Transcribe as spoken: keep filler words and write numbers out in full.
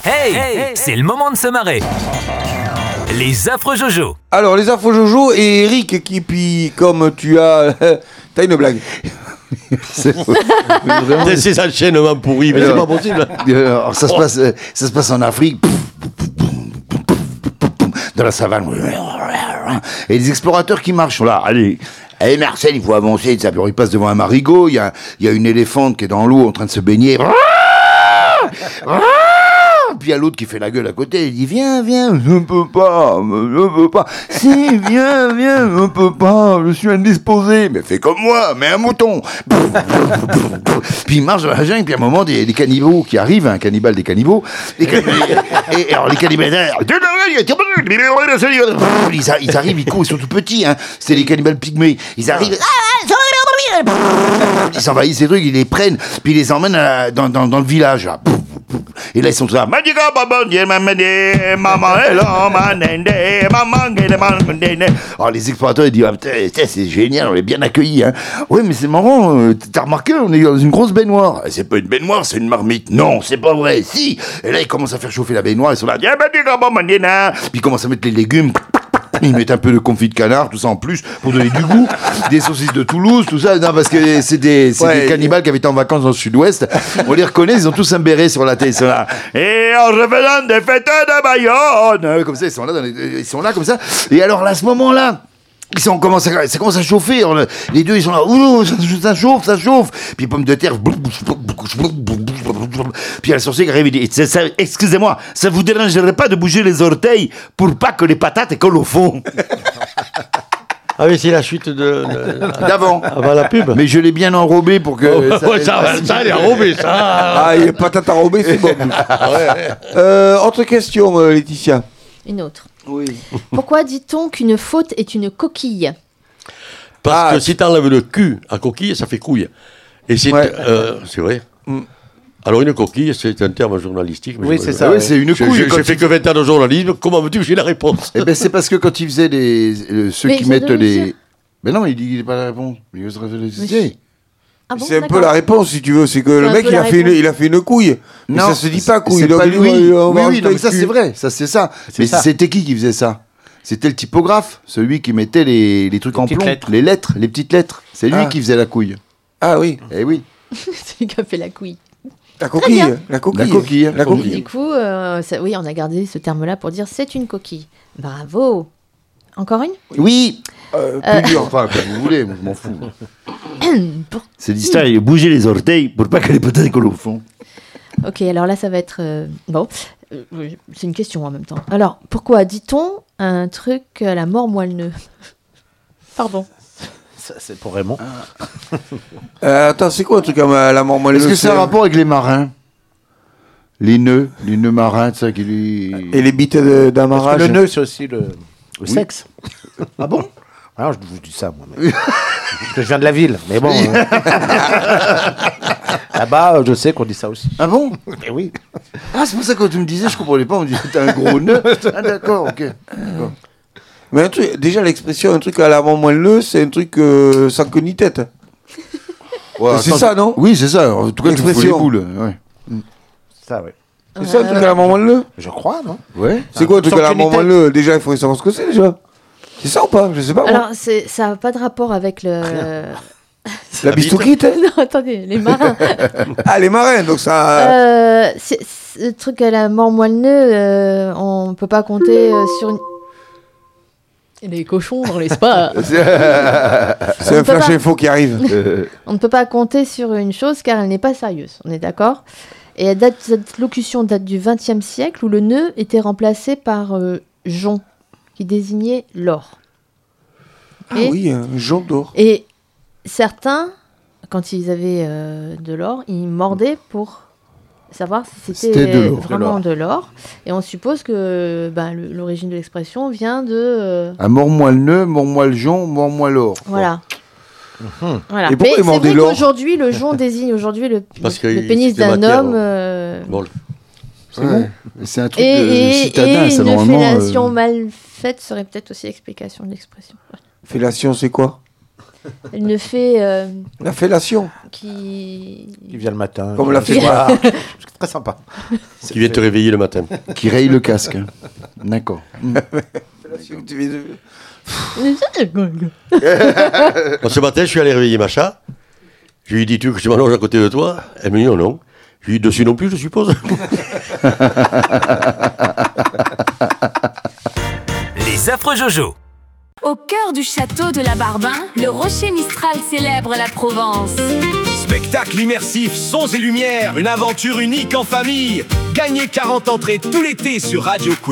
Hey, hey, c'est le moment de se marrer. Les affreux Jojo. Alors, les affreux Jojo et Eric qui, puis, comme tu as... T'as une blague. C'est ces enchaînements pourris, mais c'est pas possible. Alors, ça, se passe, ça se passe en Afrique, dans la savane. Et les explorateurs qui marchent sont là. Allez, allez Marcel, il faut avancer. Alors, ils passent devant un marigot. Il y a, il y a une éléphante qui est dans l'eau en train de se baigner. Puis il y a l'autre qui fait la gueule à côté, il dit viens, viens, je ne peux pas, je ne peux pas. Si, viens, viens, je ne peux pas, je suis indisposé. Mais fais comme moi, mets un mouton. Puis il marche dans la jungle, puis à un moment, des, des cannibaux qui arrivent, un cannibale des cannibaux. Les cannibales, et, et alors les cannibales, ils, a, ils arrivent, ils courent, ils sont tout petits, hein. C'est les cannibales pygmées. Ils arrivent. Ils s'envahissent ces trucs, ils les prennent, puis ils les emmènent à, dans, dans, dans le village. Là. Et là, ils sont là. Alors, les explorateurs, ils disent ah, c'est génial, on est bien accueillis. Hein. Oui, mais c'est marrant, euh, t'as remarqué, on est dans une grosse baignoire. C'est pas une baignoire, c'est une marmite. Non, c'est pas vrai, si. Et là, ils commencent à faire chauffer la baignoire, ils sont là. Puis ils commencent à mettre les légumes. Ils mettent un peu de confit de canard, tout ça en plus, pour donner du goût. Des saucisses de Toulouse, tout ça. Non, parce que c'est des, c'est ouais, des cannibales qui avaient été en vacances dans le sud-ouest. On les reconnaît, ils ont tous un béret sur la tête. Ils sont là. Et en revenant des fêtes de Bayonne. Comme ça, ils sont là, dans les, ils sont là comme ça. Et alors, là, à ce moment-là, ils sont, commence à, ça commence à chauffer. Alors, le, les deux, ils sont là. Ouh, ça, ça chauffe, ça chauffe. Puis, pommes de terre. Puis, il y a le sorcier qui arrive et dit ça, ça, excusez-moi, ça vous dérangerait pas de bouger les orteils pour pas que les patates collent au fond? Ah oui, c'est la chute de, de d'avant. Avant la pub. Mais je l'ai bien enrobé pour que. Oh, ça, ouais, ça, ça, ça, il est enrobé, ça. Ah, il est patate enrobée, c'est bon. Ouais. Euh, autre question, euh, Laetitia. Une autre. Oui. Pourquoi dit-on qu'une faute est une coquille? Parce ah, que si t'enlèves le cul à coquille, ça fait couille. Et c'est, ouais. euh, c'est vrai. Mm. Alors une coquille, c'est un terme journalistique. Mais oui, je, c'est ça. Ouais, ouais. C'est une couille. J'ai, j'ai fait que vingt ans de journalisme. Comment veux-tu que j'ai la réponse? Eh ben, c'est parce que quand ils faisaient les, euh, ceux mais qui mettent les. Mais non, il dit qu'il n'est pas la réponse. Il veut se réfléchir. Ah bon, c'est un d'accord. peu la réponse, si tu veux. C'est que c'est le mec, il a, fait une, il a fait une couille. Mais non, ça se dit pas couille. C'est donc pas lui. Oui, oui, oui, oui non, mais ça, c'est vrai. Ça, c'est ça. C'est mais ça. C'était qui qui faisait ça? C'était le typographe, celui qui mettait les, les trucs les en plomb. Lettres. Les lettres, les petites lettres. C'est lui ah. qui faisait la couille. Ah oui. Eh oui. C'est lui qui a fait la couille. La coquille, la coquille. La coquille. La coquille. Du coup, euh, ça, oui, on a gardé ce terme-là pour dire c'est une coquille. Bravo. Encore une? Oui. Euh, plus euh... dur. Enfin, comme vous voulez, je m'en fous. C'est l'histoire, il bouger les orteils pour pas que les patates collent au fond. Ok, alors là, ça va être... Euh, bon, euh, c'est une question en même temps. Alors, pourquoi dit-on un truc à la mort moelle-neu? Pardon. Ça, c'est pour Raymond. Ah. euh, attends, c'est quoi un truc à la mort moelle-neu? Est-ce que c'est un rapport avec les marins? Les nœuds, les nœuds marins, ça qui lui... Et les bites de, d'amarrage. Le nœud, c'est aussi le, le oui. sexe. Ah bon? Alors, je vous dis ça, moi. Mais... Parce que je viens de la ville, mais bon... Euh... Là-bas, je sais qu'on dit ça aussi. Ah bon? Mais oui. Ah, c'est pour ça que quand tu me disais, je comprenais pas, on me disait t'as un gros nœud. Ah d'accord, ok. D'accord. Mais un truc, déjà l'expression un truc à la mort moelle-neu, c'est un truc euh, sans queue ni tête. Ouais, c'est attends, ça, non? Oui, c'est ça. En tout cas, l'expression. Tu fous les boules. Ouais. C'est ça, oui. C'est euh, ça un truc à la mort moelle-neu? Je crois, non? Ouais. C'est quoi un truc à la mort moelle-neu? Déjà, il faudrait savoir ce que c'est, déjà. C'est ça ou pas? Je sais pas. Alors, c'est, ça n'a pas de rapport avec le... La bistouquite? Non, attendez, les marins. Ah, les marins, donc ça... Euh, c'est, c'est, le truc à la mort moelle-neu, euh, on ne peut pas compter euh, sur une... Les cochons dans les spas. C'est un flash pas... info qui arrive. On ne peut pas compter sur une chose car elle n'est pas sérieuse, on est d'accord? Et elle date, cette locution date du vingtième siècle où le nœud était remplacé par euh, jonc, qui désignait l'or. Ah et, oui, un jonc d'or. Et certains, quand ils avaient euh, de l'or, ils mordaient pour savoir si c'était, c'était de l'or, vraiment de l'or. de l'or. Et on suppose que ben, le, l'origine de l'expression vient de... Euh... Un mord-moi le nœud, mord-moi le jonc, mord-moi l'or. Voilà. Mmh. Voilà. Et pourquoi mais ils mordaient c'est vrai l'or? qu'aujourd'hui, le jonc désigne aujourd'hui le, le, le pénis d'un matière, homme. Euh... Bon. C'est ouais. bon. C'est un truc et, de et, citadin, et ça, une normalement. fellation euh... mal faite serait peut-être aussi l'explication de l'expression. Fellation, c'est quoi? Une fée. Euh, la fellation. Qui. Qui vient le matin. Comme la fée noire. C'est très sympa. Qui vient te réveiller le matin. Qui raye le casque. D'accord. Ce matin, je suis allé réveiller Macha. Je lui ai dit, tu veux que je m'allonge à côté de toi? Elle me dit non, non. Je lui ai dit, dessus non plus, je suppose. Les affreux Jojo. Au cœur du château de la Barbin, le rocher Mistral célèbre la Provence. Spectacle immersif, sons et lumières, une aventure unique en famille. Gagnez quarante entrées tout l'été sur Radio Quiz.